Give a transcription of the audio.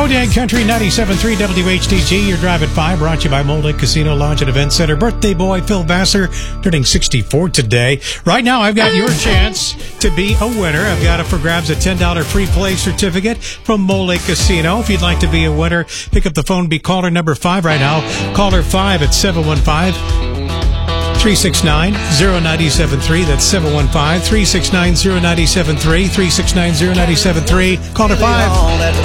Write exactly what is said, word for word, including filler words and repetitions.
Road and Country ninety-seven point three W H T G. Your Drive at five, brought to you by Mold Lake Casino Lodge and Event Center. Birthday boy Phil Vassar turning sixty-four today. Right now, I've got your chance to be a winner. I've got it for grabs a ten dollars free play certificate from Mold Lake Casino. If you'd like to be a winner, pick up the phone, be caller number five right now. Caller five at seven one five, three six nine, zero nine seven three. That's seven one five, three six nine, zero nine seven three, three six nine, zero nine seven three. Caller five.